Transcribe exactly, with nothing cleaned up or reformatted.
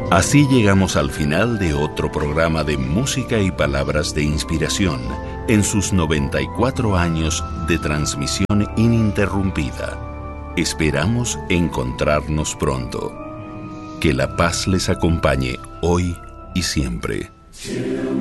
Así llegamos al final de otro programa de música y palabras de inspiración en sus noventa y cuatro años de transmisión ininterrumpida. Esperamos encontrarnos pronto. Que la paz les acompañe hoy y siempre.